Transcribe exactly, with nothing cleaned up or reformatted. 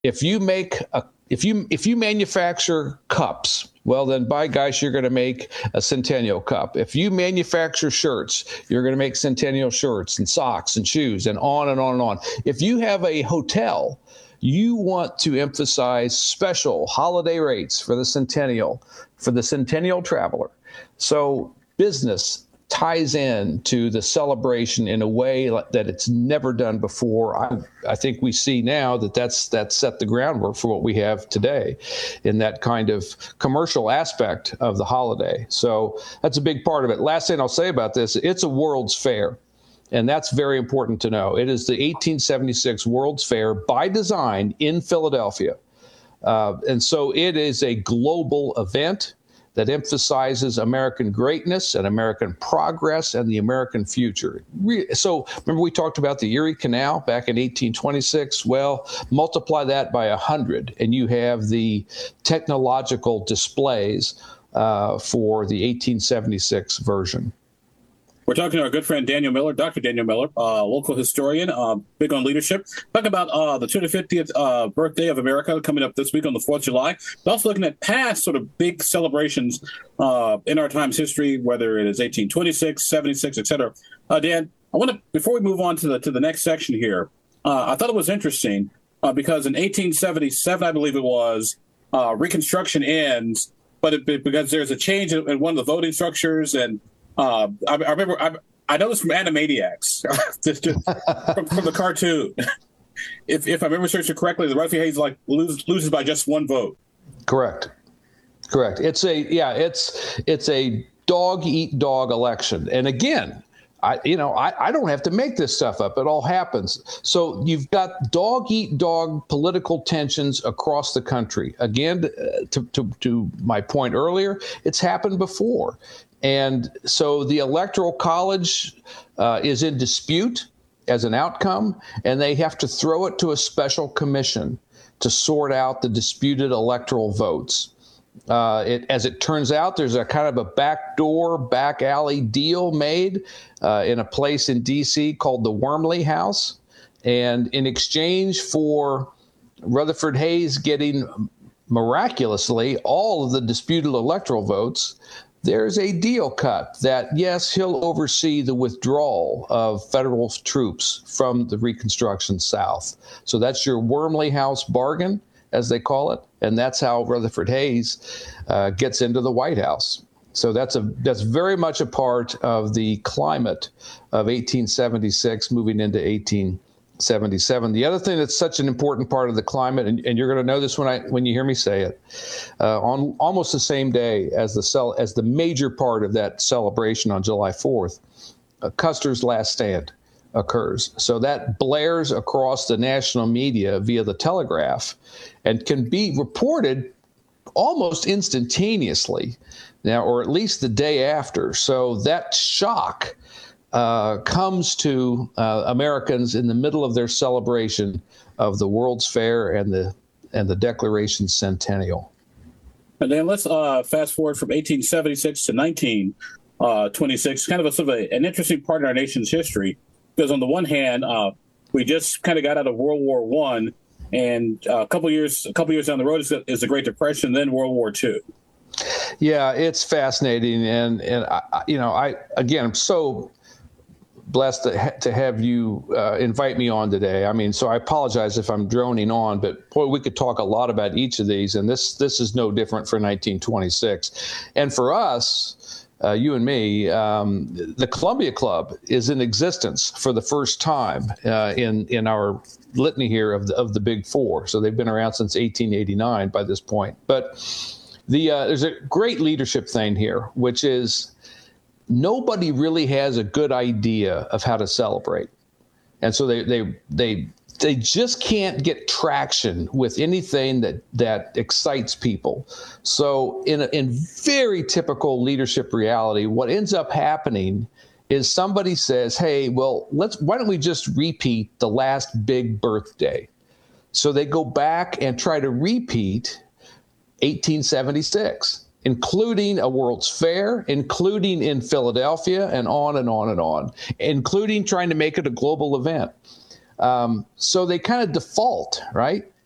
If you make a if you if you manufacture cups, well then by gosh, you're going to make a Centennial cup. If you manufacture shirts, you're going to make Centennial shirts and socks and shoes and on and on and on. If you have a hotel, you want to emphasize special holiday rates for the Centennial, for the Centennial traveler. So business ties in to the celebration in a way that it's never done before. I, I think we see now that that's that's set the groundwork for what we have today in that kind of commercial aspect of the holiday. So that's a big part of it. Last thing I'll say about this, it's a World's Fair. And that's very important to know. It is the eighteen seventy-six World's Fair by design in Philadelphia. Uh, and so it is a global event that emphasizes American greatness and American progress and the American future. So remember we talked about the Erie Canal back in eighteen twenty-six? Well, multiply that by one hundred, and you have the technological displays uh, for the eighteen seventy-six version. We're talking to our good friend Daniel Miller, Doctor Daniel Miller, uh, local historian, uh, big on leadership. Talking about uh, the two hundred fiftieth uh, birthday of America coming up this week on the fourth of July. But also looking at past sort of big celebrations uh, in our time's history, whether it is eighteen twenty-six, seventy-six, et cetera. Uh, Dan, I want to, before we move on to the to the next section here, uh, I thought it was interesting uh, because in eighteen seventy-seven, I believe it was, uh, Reconstruction ends, but it, because there's a change in, in one of the voting structures. And Uh, I, I remember I, I know this from Animaniacs, just, just from, from the cartoon. If if I remember searching correctly, the Rutherford Hayes like loses loses by just one vote. Correct, correct. It's a yeah, it's it's a dog eat dog election, and again, I you know I, I don't have to make this stuff up. It all happens. So you've got dog eat dog political tensions across the country. Again, to to, to my point earlier, it's happened before. And so the Electoral College uh, is in dispute as an outcome, and they have to throw it to a special commission to sort out the disputed electoral votes. Uh, it, as it turns out, there's a kind of a backdoor, back alley deal made uh, in a place in D C called the Wormley House. And in exchange for Rutherford Hayes getting miraculously all of the disputed electoral votes, there's a deal cut that, yes, he'll oversee the withdrawal of federal troops from the Reconstruction South. So that's your Wormley House bargain, as they call it. And that's how Rutherford Hayes uh, gets into the White House. So that's a that's very much a part of the climate of eighteen seventy-six moving into eighteen seventy-seven. The other thing that's such an important part of the climate, and, and you're going to know this when I when you hear me say it, uh, on almost the same day as the cel- as the major part of that celebration on July fourth, uh, Custer's last stand occurs. So that blares across the national media via the telegraph, and can be reported almost instantaneously now, or at least the day after. So that shock Uh, comes to uh, Americans in the middle of their celebration of the World's Fair and the and the Declaration Centennial. And then let's uh, fast forward from eighteen seventy-six to nineteen twenty-six, kind of a sort of a, an interesting part in our nation's history, because on the one hand, uh, we just kind of got out of World War One, and uh, a couple years a couple years down the road is, is the Great Depression, then World War Two. Yeah, it's fascinating, and and I, you know, I again, I'm so blessed to, ha- to have you uh, invite me on today. I mean, so I apologize if I'm droning on, but boy, we could talk a lot about each of these, and this this is no different for nineteen twenty-six. And for us, uh, you and me, um, the Columbia Club is in existence for the first time uh, in in our litany here of the of the Big Four. So they've been around since eighteen eighty-nine by this point. But the uh, there's a great leadership thing here, which is nobody really has a good idea of how to celebrate. And so they they they they just can't get traction with anything that that excites people. So in a, in very typical leadership reality, what ends up happening is somebody says, "Hey, well, let's why don't we just repeat the last big birthday?" So they go back and try to repeat eighteen seventy-six. Including a World's Fair, including in Philadelphia, and on and on and on, including trying to make it a global event. Um, so they kind of default, right?